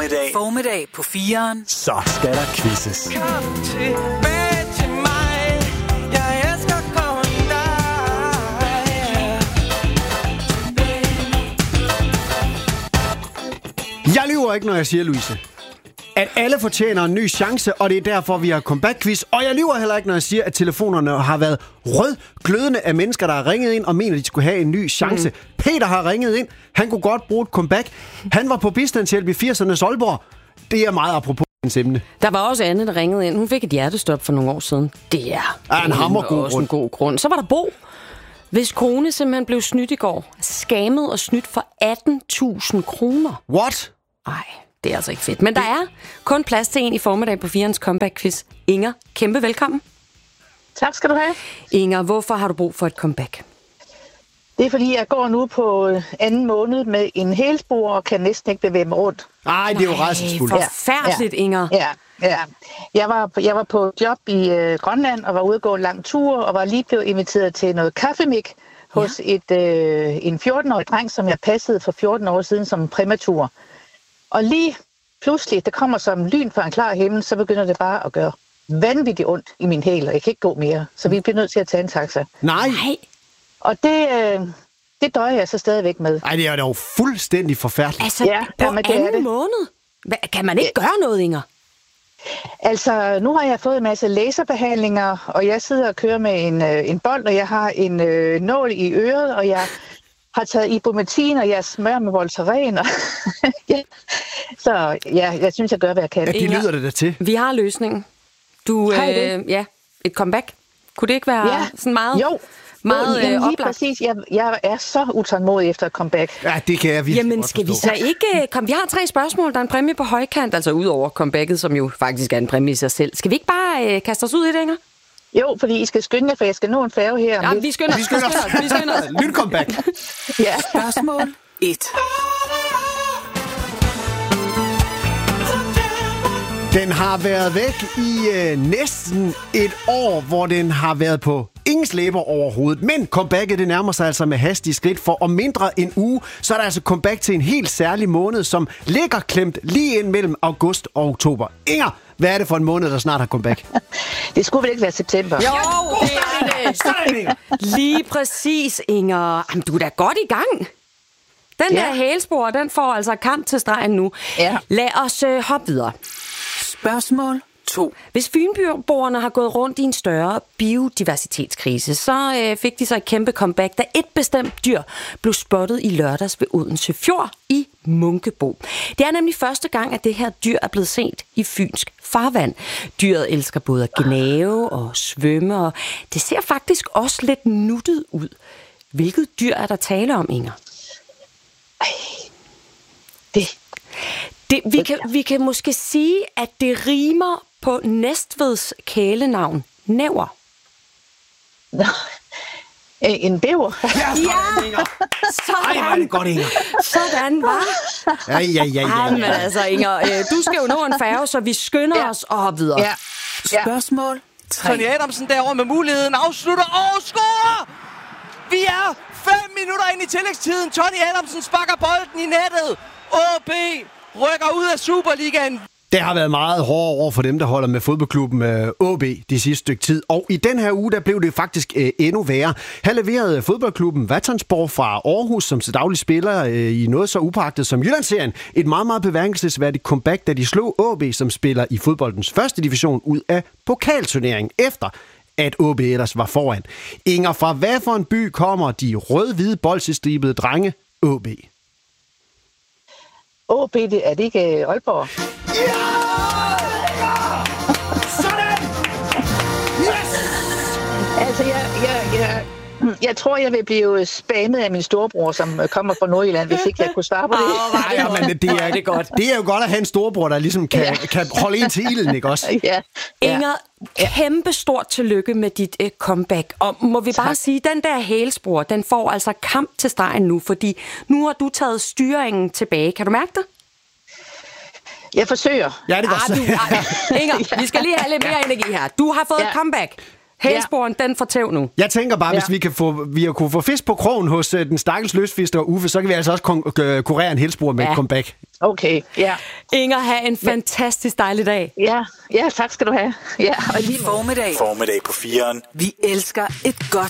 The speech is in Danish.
Formiddag på 4'eren. Så skal der quizzes. Kom tilbage til mig. Jeg elsker kun dig. Jeg lyver ikke, når jeg siger, Louise, at alle fortjener en ny chance, og det er derfor, vi har comeback-quiz. Og jeg lyver heller ikke, når jeg siger, at telefonerne har været rødglødende af mennesker, der har ringet ind og mener, at de skulle have en ny chance. Peter har ringet ind. Han kunne godt bruge et comeback. Han var på bistandshjælp i 80'ernes Aalborg. Det er meget apropos hans emne. Der var også Anne, der ringede ind. Hun fik et hjertestop for nogle år siden. Det er en hammergod også en god grund. Så var der Bo, hvis kone simpelthen blev snydt i går. Skammet og snydt for 18.000 kroner. What? Ej, det er altså ikke fedt. Men der er kun plads til en i formiddag på 4'erens comeback-quiz. Inger, kæmpe velkommen. Tak skal du have. Inger, hvorfor har du brug for et comeback? Det er fordi, jeg går nu på anden måned med en hælspor og kan næsten ikke bevæge mig rundt. Ej, det er jo rædselsfuldt. Forfærdeligt, Inger. Ja. Jeg var på job i Grønland og var ude at gå en lang tur og var lige blevet inviteret til noget kaffemik hos en 14-årig dreng, som jeg passede for 14 år siden som præmatur. Og lige pludselig, der kommer som lyn fra en klar himmel, så begynder det bare at gøre vanvittigt ondt i min hæl, og jeg kan ikke gå mere. Så vi bliver nødt til at tage en taxa. Nej. Og det døjer jeg så stadigvæk med. Ej, det er jo fuldstændig forfærdeligt. Altså, på anden måned? Kan man ikke gøre noget, Inger? Altså, nu har jeg fået en masse laserbehandlinger, og jeg sidder og kører med en bold, og jeg har en nål i øret, og jeg har taget ibuprofen, og jeg smører med Voltaren. Så ja, jeg synes, jeg gør, hvad jeg kan. Ja, det lyder det da til. Vi har løsningen. Et comeback. Kunne det ikke være sådan meget? Jo. Meget lige oplagt. Præcis. Jeg er så utålmodig efter et comeback. Ja, det kan jeg virkelig. Jamen, skal vi så ikke komme? Vi har 3 spørgsmål. Der er en præmie på højkant, altså ud over comebacket, som jo faktisk er en præmie i sig selv. Skal vi ikke bare kaste os ud i det, Inger? Jo, fordi I skal skynde jer, for jeg skal nå en færge her. Ja, vi skynder os. Nyt comeback. Ja. Spørgsmål 1. Den har været væk i næsten et år, hvor den har været på ingen læber overhovedet. Men comebacket, det nærmer sig altså med hastige skridt, for om mindre en uge, så er der altså comeback til en helt særlig måned, som ligger klemt lige ind mellem august og oktober. Inger, hvad er det for en måned, der snart har comeback? Det skulle vel ikke være september? Jo, det er det. Lige præcis, Inger. Jamen, du er da godt i gang. Den der hælspor, den får altså kamp til stregen nu. Ja. Lad os hoppe videre. Spørgsmål 2. Hvis fynboerne har gået rundt i en større biodiversitetskrise, så fik de så et kæmpe comeback, da et bestemt dyr blev spottet i lørdags ved Odense Fjord i Munkebo. Det er nemlig første gang, at det her dyr er blevet set i fynsk farvand. Dyret elsker både at gnave og svømme, og det ser faktisk også lidt nuttet ud. Hvilket dyr er der tale om, Inger? Vi kan måske sige, at det rimer på Næstveds kælenavn Næver. En bæver? Ja! Ej, hvor er det godt, Inger. Sådan, var. Ja. Men altså, Inger, du skal jo nå en færge, så vi skynder os og hopper videre. Ja. Spørgsmål 3. Tony Adamsen derovre med muligheden afslutter og scorer! Vi er 5 minutter ind i tillægstiden. Tony Adamsen sparker bolden i nettet. OB rykker ud af Superligaen. Det har været meget hårdere over for dem, der holder med fodboldklubben OB de sidste stykke tid. Og i den her uge, der blev det faktisk endnu værre. Her leverede fodboldklubben Vatonsborg fra Aarhus, som til daglig spiller i noget så upagtet som Jyllandsserien, et meget, meget bemærkelsesværdigt comeback, da de slog OB, som spiller i fodboldens første division, ud af pokalturneringen efter at OB ellers var foran. Inger, fra hvad for en by kommer de rød-hvide bolsjestribede drenge OB? OB, er det ikke Aalborg? Ja! Sådan! Yes! Altså, jeg tror, jeg vil blive spammet af min storebror, som kommer fra Nordjylland, hvis ikke jeg kunne svare på det. Nej, men det er jo godt at have en storebror, der ligesom kan holde en til ilden, ikke også? Ja. Inger, kæmpe stort tillykke med dit comeback. Og må vi bare sige, den der hælspor, den får altså kamp til stregen nu, fordi nu har du taget styringen tilbage. Kan du mærke det? Jeg forsøger. Ja, det var så. Inger, vi skal lige have lidt mere energi her. Du har fået et comeback. Hælsporen, den får tæv nu. Jeg tænker bare, hvis vi kunne få fisk på krogen hos den stakkels løsfisker Uffe, så kan vi altså også kurere en hælspor med et comeback. Okay, ja. Inger, have en fantastisk dejlig dag. Ja, tak skal du have. Ja, og lige Formiddag på 4'eren. Vi elsker et godt